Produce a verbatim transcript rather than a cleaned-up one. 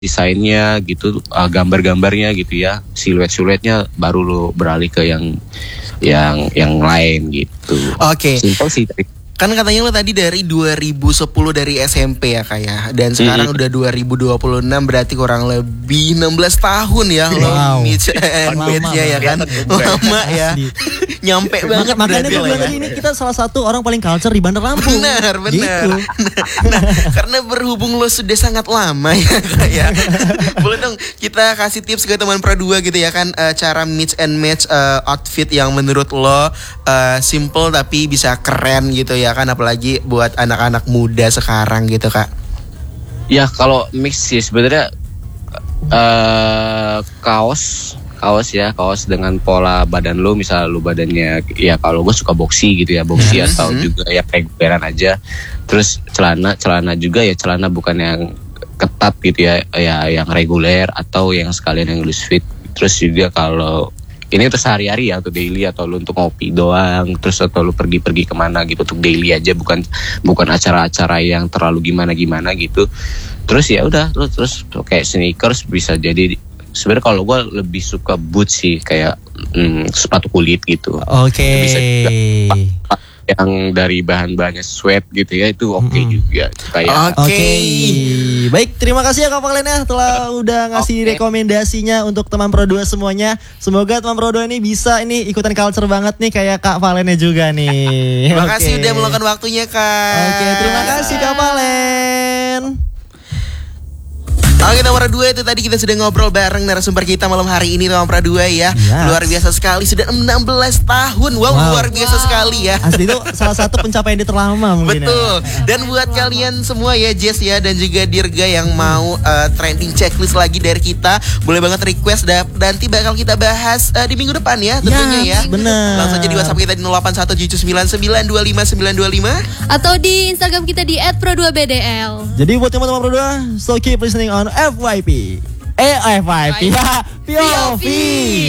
desainnya gitu, uh, gambar-gambarnya gitu ya, siluet-siluetnya baru lo beralih ke yang yang yang lain gitu. Oke. Simpel sih. Kan katanya lo tadi dari dua ribu sepuluh dari S M P ya Kak ya. Dan sekarang hmm. udah dua ribu dua puluh enam, berarti kurang lebih enam belas tahun ya lo wow. Mitch and Mitch-nya ya kan. Lama ya. Nyampe banget. Makanya gue bilang tadi ini kita salah satu orang paling culture di Bandar Lampung. Benar, benar. Gitu. Nah, karena berhubung lo sudah sangat lama ya Kak ya. Boleh dong kita kasih tips ke teman Pro dua gitu ya kan, uh, cara mix and match uh, outfit yang menurut lo uh, simple tapi bisa keren gitu ya kan, apalagi buat anak-anak muda sekarang gitu Kak. Ya kalau mix sih sebenarnya uh, kaos kaos ya kaos dengan pola badan lu, misal lu badannya ya kalau gue suka boxy gitu ya, boxy mm-hmm. atau juga ya reguleran aja. Terus celana celana juga ya celana bukan yang ketat gitu ya, ya yang reguler atau yang sekalian yang loose fit. Terus juga kalau ini untuk sehari-hari ya, untuk daily atau lu untuk ngopi doang, terus atau lu pergi-pergi kemana gitu, untuk daily aja, bukan bukan acara-acara yang terlalu gimana-gimana gitu. Terus ya udah, lu terus kayak sneakers bisa jadi. Sebenarnya kalau gue lebih suka boot sih, kayak hmm, sepatu kulit gitu. Oke. Okay. Bisa juga yang dari bahan-bahannya sweat gitu ya, itu oke okay mm-hmm. juga kayak. Oke. Okay. Baik, terima kasih ya Kak Valen ya telah udah ngasih okay. rekomendasinya untuk teman Pro dua semuanya. Semoga teman Pro dua ini bisa ini ikutan culture banget nih kayak Kak Valennya juga nih. Terima okay. kasih udah meluangkan waktunya Kak. Oke, okay, terima kasih Kak Valen. Oke, nomor dua itu tadi kita sudah ngobrol bareng narasumber kita malam hari ini, nomor dua ya. Yes. Luar biasa sekali, sudah enam belas tahun. Wow, wow. luar biasa wow. sekali ya. Asli itu salah satu pencapaian dia terlama mungkin. Betul. Ya. Dan buat kalian semua ya, Jess ya dan juga Dirga yang mau uh, trending checklist lagi dari kita, boleh banget request dan nanti bakal kita bahas uh, di minggu depan ya tentunya yes, ya. Bener. Langsung aja di WhatsApp kita di nol delapan satu tujuh sembilan sembilan dua lima sembilan dua lima atau di Instagram kita di et pro dua b d l. Jadi buat teman-teman Pro dua, so keep listening on F Y P. Eh, F Y P. P O V.